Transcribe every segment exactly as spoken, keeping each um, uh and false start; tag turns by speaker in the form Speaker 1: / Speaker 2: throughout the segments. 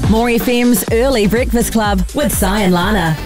Speaker 1: More F M's Early Breakfast Club with Si and Lana.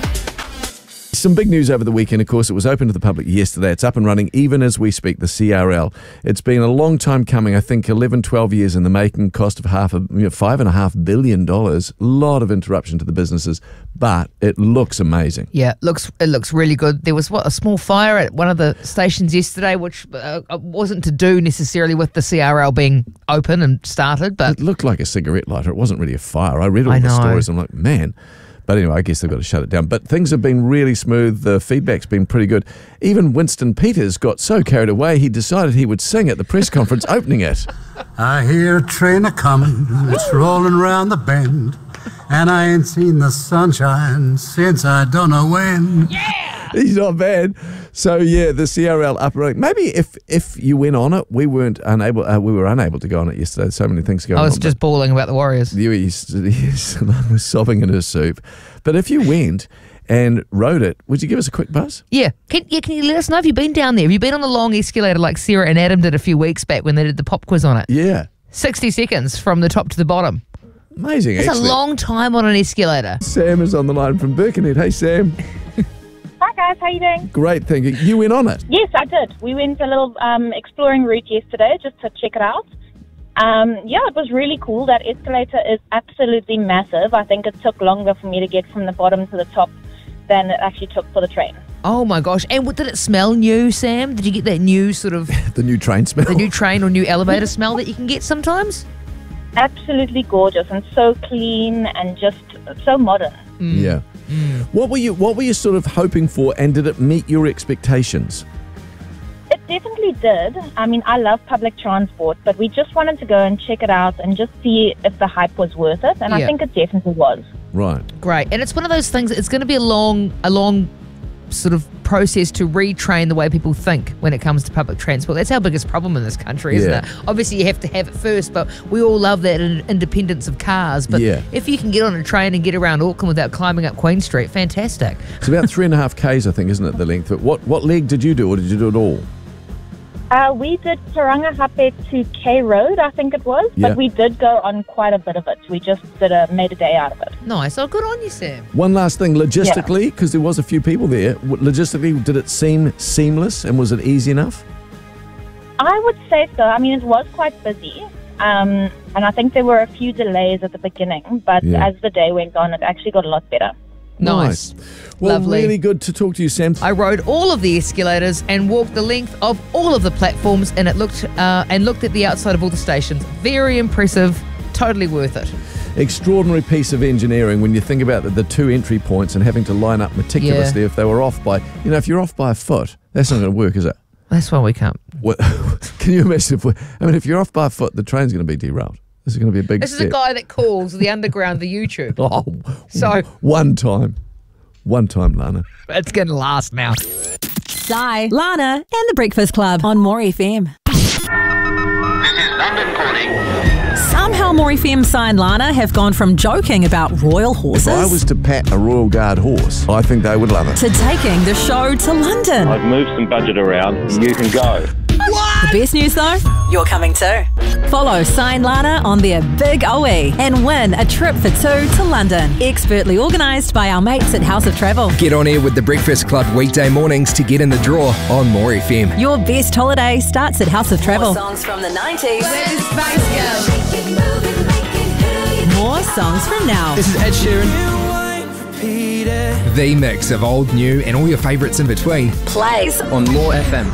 Speaker 2: Some big news over the weekend, of course. It was open to the public yesterday. It's up and running even as we speak, the C R L. It's been a long time coming, I think eleven, twelve years in the making, cost of half a, you know, five and a half billion dollars. A lot of interruption to the businesses, but it looks amazing.
Speaker 3: Yeah, it looks it looks really good. There was, what, a small fire at one of the stations yesterday, which uh, wasn't to do necessarily with the C R L being open and started, but...
Speaker 2: It looked like a cigarette lighter. It wasn't really a fire. I read all
Speaker 3: I
Speaker 2: the
Speaker 3: know.
Speaker 2: stories. I'm like, man... But anyway, I guess they've got to shut it down. But things have been really smooth. The feedback's been pretty good. Even Winston Peters got so carried away, he decided he would sing at the press conference opening it.
Speaker 4: I hear a train a-comin', it's rolling round the bend, and I ain't seen the sunshine since I don't know when.
Speaker 3: Yeah!
Speaker 2: He's not bad. So yeah, the C R L up and running. Maybe if if you went on it, we weren't unable. Uh, we were unable to go on it yesterday. So many things going on.
Speaker 3: I was on, just bawling about the Warriors.
Speaker 2: You was sobbing in her soup. But if you went and rode it, would you give us a quick buzz?
Speaker 3: Yeah. Can, yeah, can you let us know if you've been down there? Have you been on the long escalator like Sarah and Adam did a few weeks back when they did the pop quiz on it?
Speaker 2: Yeah.
Speaker 3: sixty seconds from the top to the bottom.
Speaker 2: Amazing.
Speaker 3: It's
Speaker 2: actually.
Speaker 3: a long time on an escalator.
Speaker 2: Sam is on the line from Birkenhead. Hey, Sam.
Speaker 5: Hi guys, how you doing?
Speaker 2: Great, thank you. You went on it?
Speaker 5: Yes, I did. We went a little um, exploring route yesterday just to check it out. Um, yeah, it was really cool. That escalator is absolutely massive. I think it took longer for me to get from the bottom to the top than it actually took for the train.
Speaker 3: Oh my gosh. And what, did it smell new, Sam? Did you get that new sort of...
Speaker 2: The new train smell?
Speaker 3: The new train or new elevator smell that you can get sometimes?
Speaker 5: Absolutely gorgeous and so clean and just so modern.
Speaker 3: Mm.
Speaker 2: Yeah. Mm. What were you What were you sort of hoping for, and did it meet your expectations?
Speaker 5: It definitely did. I mean, I love public transport, but we just wanted to go and check it out and just see if the hype was worth it, and
Speaker 3: Yeah.
Speaker 5: I think it definitely was.
Speaker 2: Right.
Speaker 3: Great. And it's one of those things, it's going to be a long, a long sort of process to retrain the way people think when it comes to public transport. That's our biggest problem in this country, isn't
Speaker 2: Yeah.
Speaker 3: it? Obviously, you have to have it first, but we all love that in- independence of cars. But
Speaker 2: Yeah.
Speaker 3: if you can get on a train and get around Auckland without climbing up Queen Street, fantastic.
Speaker 2: It's about three and a half Ks, I think, isn't it, the length? But what, what leg did you do, or did you do it all?
Speaker 5: Uh, we did Tauranga Hape to K Road, I think it was,
Speaker 2: Yeah.
Speaker 5: but we did go on quite a bit of it. We just did a, made a day out of it.
Speaker 3: Nice. Oh, good on you, Sam.
Speaker 2: One last thing, logistically, because there was a few people there, w- logistically, did it seem seamless, and was it easy enough?
Speaker 5: I would say so. I mean, it was quite busy, um, and I think there were a few delays at the beginning, but
Speaker 2: Yeah.
Speaker 5: as the day went on, it actually got a lot better.
Speaker 3: Nice.
Speaker 2: Well,
Speaker 3: Lovely.
Speaker 2: really good to talk to you, Sam.
Speaker 3: I rode all of the escalators and walked the length of all of the platforms, and it looked uh, and looked at the outside of all the stations. Very impressive. Totally worth it.
Speaker 2: Extraordinary piece of engineering when you think about the, the two entry points and having to line up meticulously.
Speaker 3: Yeah.
Speaker 2: If they were off by, you know, if you're off by a foot, that's not going to work, is it?
Speaker 3: That's why we can't.
Speaker 2: What, can you imagine if we, I mean, if you're off by a foot, the train's going to be derailed. This is going to be a big
Speaker 3: This is
Speaker 2: step.
Speaker 3: a guy that calls the underground the YouTube.
Speaker 2: Oh,
Speaker 3: So-
Speaker 2: one time. One time, Lana.
Speaker 3: It's going to last now.
Speaker 1: Si, Lana, and the Breakfast Club on More F M.
Speaker 6: This is London calling.
Speaker 1: Somehow More F M, Si and Lana have gone from joking about royal horses
Speaker 2: If I was to pat a Royal Guard horse, I think they would love it.
Speaker 1: to taking the show to London.
Speaker 7: I've moved some budget around. You can go.
Speaker 1: The best news though, you're coming too. Follow Si and Lana on their Big O E and win a trip for two to London. Expertly organised by our mates at House of Travel.
Speaker 8: Get on air with the Breakfast Club weekday mornings to get in the draw on More F M.
Speaker 1: Your best holiday starts at House of Travel.
Speaker 9: More songs from the nineties.
Speaker 1: More songs from now.
Speaker 8: This is Ed Sheeran. The mix of old, new, and all your favourites in between
Speaker 9: Plays
Speaker 8: on More F M.